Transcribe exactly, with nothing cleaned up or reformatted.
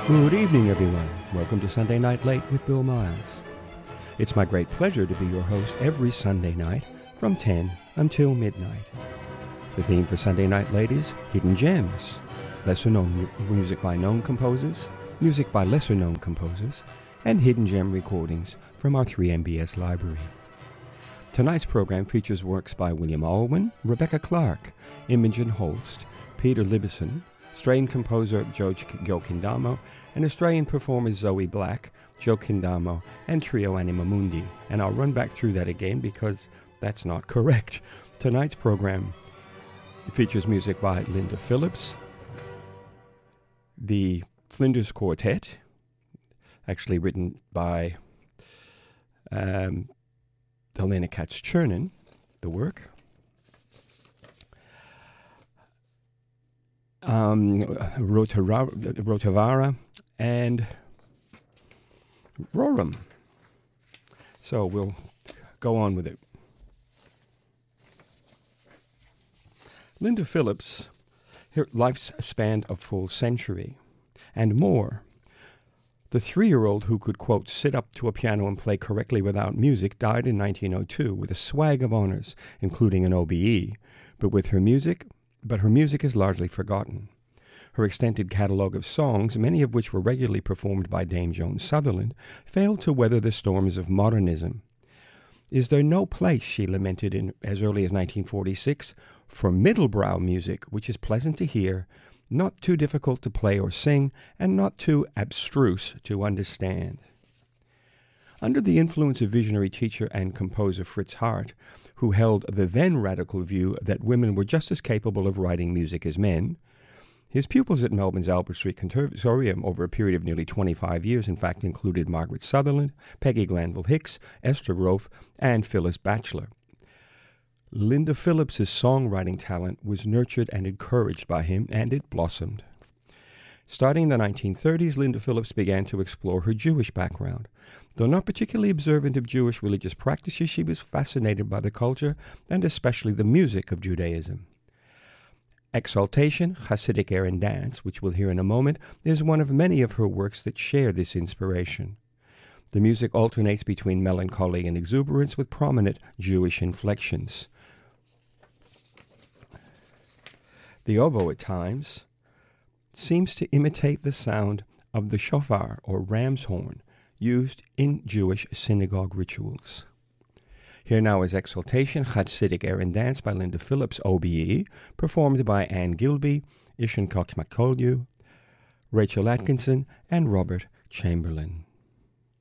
Good evening, everyone. Welcome to Sunday Night Late with Bill Miles. It's my great pleasure to be your host every Sunday night from ten until midnight. The theme for Sunday Night Late is Hidden Gems, lesser-known mu- music by known composers, music by lesser-known composers, and hidden gem recordings from our three M B S library. Tonight's program features works by William Alwyn, Rebecca Clark, Imogen Holst, Peter Libison, Australian composer Joe, Joe Kindamo, and Australian performers Zoe Black, Joe Kindamo, and Trio Anima Mundi. And I'll run back through that again because that's not correct. Tonight's program features music by Linda Phillips, the Flinders Quartet, actually written by um, Helena Katz-Chernin, the work. Um, Rotara, Rotavara and Roram. So we'll go on with it. Linda Phillips, her life's spanned a full century and more. The three-year-old who could, quote, sit up to a piano and play correctly without music died in nineteen oh two with a swag of honors, including an O B E, but with her music... But her music is largely forgotten. Her extended catalogue of songs, many of which were regularly performed by Dame Joan Sutherland, failed to weather the storms of modernism. Is there no place, she lamented in as early as nineteen forty-six, for middlebrow music, which is pleasant to hear, not too difficult to play or sing, and not too abstruse to understand? Under the influence of visionary teacher and composer Fritz Hart, who held the then radical view that women were just as capable of writing music as men, his pupils at Melbourne's Albert Street Conservatorium over a period of nearly twenty-five years, in fact, included Margaret Sutherland, Peggy Glanville Hicks, Esther Rofe, and Phyllis Batchelor. Linda Phillips's songwriting talent was nurtured and encouraged by him, and it blossomed. Starting in the nineteen thirties, Linda Phillips began to explore her Jewish background. Though not particularly observant of Jewish religious practices, she was fascinated by the culture and especially the music of Judaism. Exaltation, Hasidic Air and Dance, which we'll hear in a moment, is one of many of her works that share this inspiration. The music alternates between melancholy and exuberance with prominent Jewish inflections. The oboe at times seems to imitate the sound of the shofar or ram's horn, used in Jewish synagogue rituals. Here now is Exaltation, Hasidic Air and Dance by Linda Phillips, O B E, performed by Anne Gilby, Ishan Cox McCollew, Rachel Atkinson, and Robert Chamberlain.